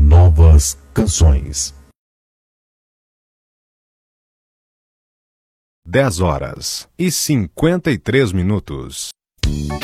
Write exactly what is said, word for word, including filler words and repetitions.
novas canções. Dez horas e cinquenta e três minutos.